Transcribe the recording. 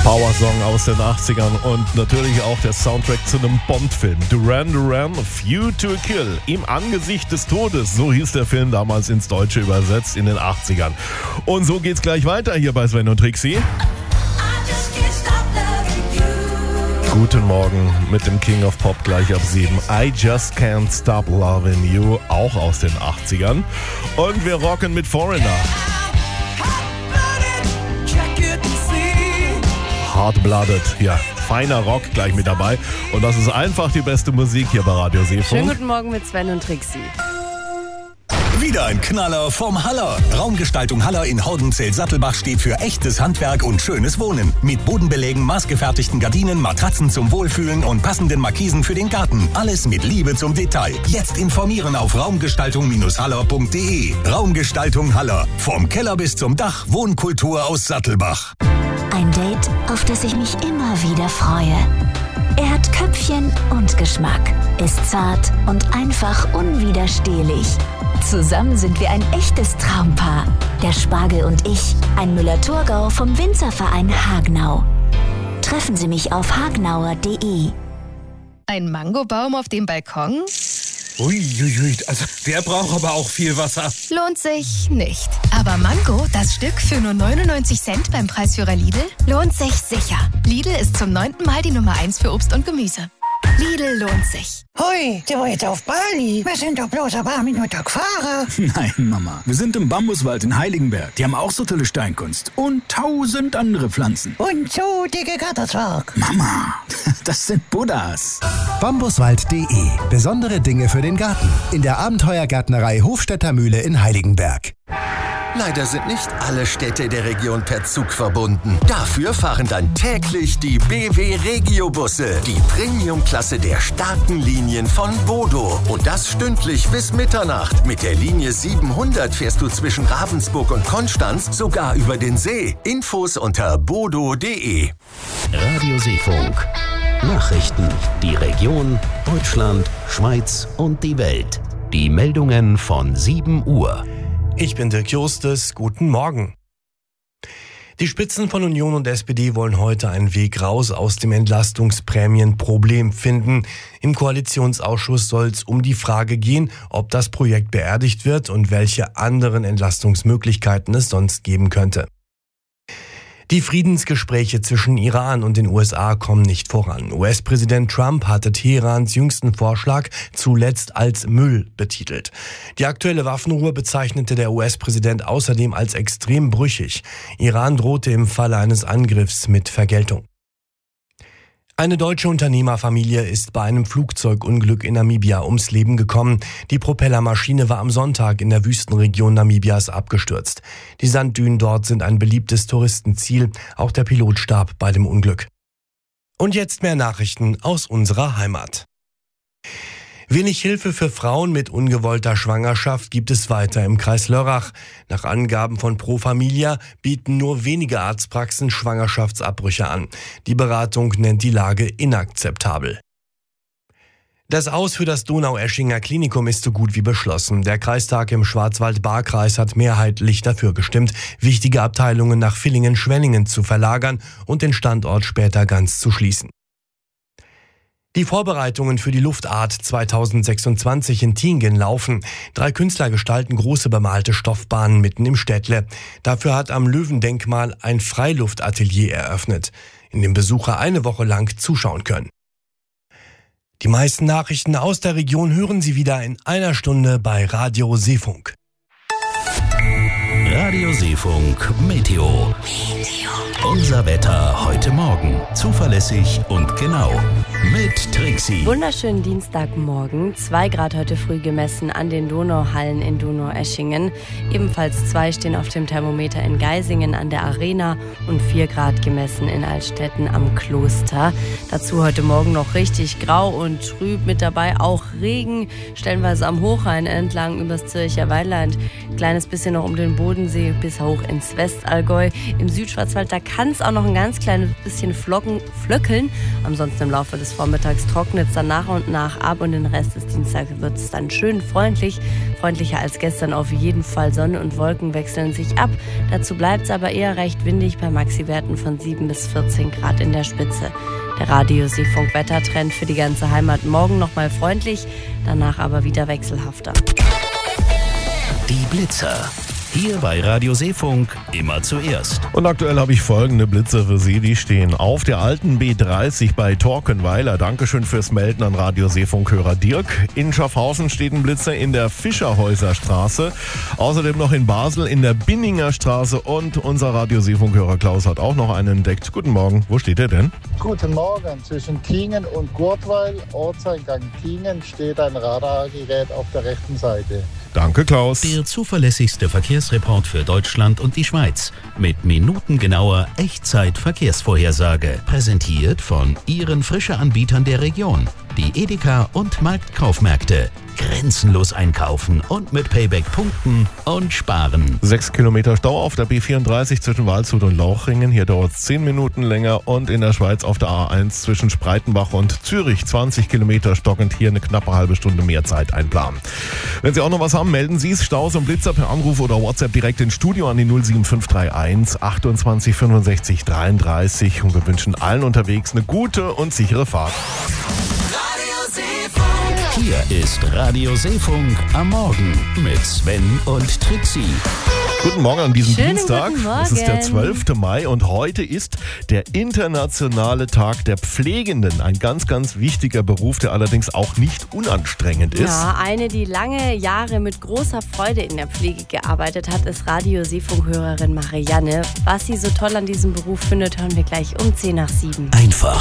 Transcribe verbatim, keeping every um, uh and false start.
Powersong aus den achtzigern und natürlich auch der Soundtrack zu einem Bond-Film. Duran Duran, View to a Kill. Im Angesicht des Todes, so hieß der Film damals ins Deutsche übersetzt in den achtzigern. Und so geht's gleich weiter hier bei Sven und Trixie. Guten Morgen mit dem King of Pop gleich ab sieben. I Just Can't Stop Loving You, auch aus den achtzigern. Und wir rocken mit Foreigner. Hard-Blooded, ja, feiner Rock gleich mit dabei. Und das ist einfach die beste Musik hier bei Radio Seefunk. Schönen guten Morgen mit Sven und Trixie. Wieder ein Knaller vom Haller. Raumgestaltung Haller in Haudenzell-Sattelbach steht für echtes Handwerk und schönes Wohnen. Mit Bodenbelägen, maßgefertigten Gardinen, Matratzen zum Wohlfühlen und passenden Markisen für den Garten. Alles mit Liebe zum Detail. Jetzt informieren auf raumgestaltung haller punkt de. Raumgestaltung Haller. Vom Keller bis zum Dach. Wohnkultur aus Sattelbach. Ein Date, auf das ich mich immer wieder freue. Er hat Köpfchen und Geschmack, ist zart und einfach unwiderstehlich. Zusammen sind wir ein echtes Traumpaar. Der Spargel und ich, ein Müller-Thurgau vom Winzerverein Hagenau. Treffen Sie mich auf hagenauer punkt de. Ein Mangobaum auf dem Balkon? Uiuiui, also der braucht aber auch viel Wasser. Lohnt sich nicht. Aber Mango, das Stück für nur neunundneunzig Cent beim Preisführer Lidl, lohnt sich sicher. Lidl ist zum neunten Mal die Nummer eins für Obst und Gemüse. Lidl lohnt sich. Hui, sind wir jetzt auf Bali? Wir sind doch bloß ein paar Minuten gefahren. Nein, Mama, wir sind im Bambuswald in Heiligenberg. Die haben auch so tolle Steinkunst und tausend andere Pflanzen. Und so dicke Gatterzwerg. Mama, das sind Buddhas. Bambuswald punkt de. Besondere Dinge für den Garten. In der Abenteuergärtnerei Hofstädter Mühle in Heiligenberg. Leider sind nicht alle Städte der Region per Zug verbunden. Dafür fahren dann täglich die B W Regio-Busse, die Premium-Klasse der starken Linien von Bodo. Und das stündlich bis Mitternacht. Mit der Linie siebenhundert fährst du zwischen Ravensburg und Konstanz sogar über den See. Infos unter bodo punkt de. Radio Seefunk. Nachrichten, die Region, Deutschland, Schweiz und die Welt. Die Meldungen von sieben Uhr. Ich bin Dirk Justus, guten Morgen. Die Spitzen von Union und S P D wollen heute einen Weg raus aus dem Entlastungsprämienproblem finden. Im Koalitionsausschuss soll es um die Frage gehen, ob das Projekt beerdigt wird und welche anderen Entlastungsmöglichkeiten es sonst geben könnte. Die Friedensgespräche zwischen Iran und den U S A kommen nicht voran. U S-Präsident Trump hatte Teherans jüngsten Vorschlag zuletzt als Müll betitelt. Die aktuelle Waffenruhe bezeichnete der U S-Präsident außerdem als extrem brüchig. Iran drohte im Falle eines Angriffs mit Vergeltung. Eine deutsche Unternehmerfamilie ist bei einem Flugzeugunglück in Namibia ums Leben gekommen. Die Propellermaschine war am Sonntag in der Wüstenregion Namibias abgestürzt. Die Sanddünen dort sind ein beliebtes Touristenziel. Auch der Pilot starb bei dem Unglück. Und jetzt mehr Nachrichten aus unserer Heimat. Wenig Hilfe für Frauen mit ungewollter Schwangerschaft gibt es weiter im Kreis Lörrach. Nach Angaben von Pro Familia bieten nur wenige Arztpraxen Schwangerschaftsabbrüche an. Die Beratung nennt die Lage inakzeptabel. Das Aus für das Donaueschinger Klinikum ist so gut wie beschlossen. Der Kreistag im Schwarzwald-Baar-Kreis hat mehrheitlich dafür gestimmt, wichtige Abteilungen nach Villingen-Schwenningen zu verlagern und den Standort später ganz zu schließen. Die Vorbereitungen für die Luftart zweitausendsechsundzwanzig in Tiengen laufen. Drei Künstler gestalten große bemalte Stoffbahnen mitten im Städtle. Dafür hat am Löwendenkmal ein Freiluftatelier eröffnet, in dem Besucher eine Woche lang zuschauen können. Die meisten Nachrichten aus der Region hören Sie wieder in einer Stunde bei Radio Seefunk. Radio Seefunk Meteo. Meteo. Unser Wetter heute Morgen. Zuverlässig und genau. Mit Trixie. Wunderschönen Dienstagmorgen. Zwei Grad heute früh gemessen an den Donauhallen in Donaueschingen. Ebenfalls zwei stehen auf dem Thermometer in Geisingen an der Arena und vier Grad gemessen in Altstetten am Kloster. Dazu heute Morgen noch richtig grau und trüb mit dabei. Auch Regen, stellenweise am Hochrhein entlang übers Zürcher Weinland. Kleines bisschen noch um den Bodensee bis hoch ins Westallgäu. Im Südschwarzwald, da kann es auch noch ein ganz kleines bisschen flocken, flöckeln. Ansonsten im Laufe des Vormittags trocknet es dann nach und nach ab und den Rest des Dienstags wird es dann schön freundlich. Freundlicher als gestern auf jeden Fall. Sonne und Wolken wechseln sich ab. Dazu bleibt es aber eher recht windig bei Maxiwerten von sieben bis vierzehn Grad in der Spitze. Der Radio-Seefunk-Wettertrend für die ganze Heimat morgen nochmal freundlich, danach aber wieder wechselhafter. Die Blitzer. Hier bei Radio Seefunk immer zuerst. Und aktuell habe ich folgende Blitzer für Sie. Die stehen auf der alten B dreißig bei Torkenweiler. Dankeschön fürs Melden an Radio Seefunk-Hörer Dirk. In Schaffhausen steht ein Blitzer in der Fischerhäuser Straße. Außerdem noch in Basel in der Binninger Straße. Und unser Radio Seefunk-Hörer Klaus hat auch noch einen entdeckt. Guten Morgen. Wo steht er denn? Guten Morgen. Zwischen Kingen und Gurtweil, Ortseingang Kingen, steht ein Radargerät auf der rechten Seite. Danke, Klaus. Der zuverlässigste Verkehrsreport für Deutschland und die Schweiz. Mit minutengenauer Echtzeit-Verkehrsvorhersage. Präsentiert von Ihren Frische-Anbietern der Region. Die Edeka und Marktkaufmärkte. Grenzenlos einkaufen und mit Payback punkten und sparen. Sechs Kilometer Stau auf der B vierunddreißig zwischen Waldshut und Lauchringen. Hier dauert es zehn Minuten länger. Und in der Schweiz auf der A eins zwischen Spreitenbach und Zürich zwanzig Kilometer stockend. Hier eine knappe halbe Stunde mehr Zeit einplanen. Wenn Sie auch noch was haben, melden Sie es. Staus und Blitzer per Anruf oder WhatsApp direkt ins Studio an die null sieben fünf drei eins achtundzwanzig fünfundsechzig dreiunddreißig. Und wir wünschen allen unterwegs eine gute und sichere Fahrt. Hier ist Radio Seefunk am Morgen mit Sven und Trixie. Guten Morgen an diesem Schönen Dienstag. guten Morgen. Es ist der zwölfte Mai und heute ist der internationale Tag der Pflegenden. Ein ganz, ganz wichtiger Beruf, der allerdings auch nicht unanstrengend ist. Ja, eine, die lange Jahre mit großer Freude in der Pflege gearbeitet hat, ist Radio Seefunk-Hörerin Marianne. Was sie so toll an diesem Beruf findet, hören wir gleich um zehn nach sieben. Einfach